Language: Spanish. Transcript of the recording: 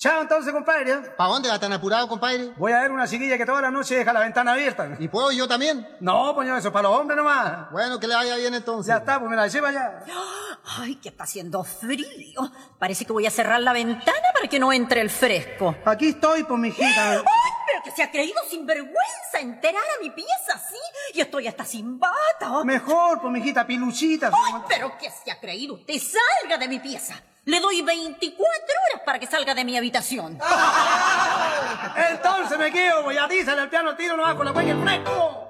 Chao entonces, compadre. ¿Para dónde va tan apurado, compadre? Voy a ver una chiquilla que toda la noche deja la ventana abierta. ¿Y puedo yo también? No, pues eso es para los hombres nomás. Bueno, que le vaya bien entonces. Ya está, pues me la lleva ya. Ay, que está haciendo frío. Parece que voy a cerrar la ventana para que no entre el fresco. Aquí estoy, pues, mijita. ¡Ay, pero que se ha creído sinvergüenza enterar a mi pieza así! Y estoy hasta sin bata. Mejor, pues, mijita, piluchita. ¡Ay, pero que se ha creído! ¡Usted salga de mi pieza! Le doy 24 horas para que salga de mi habitación. Entonces me quedo, pues, y atízale al piano al tiro nomás con la cuella el fresco.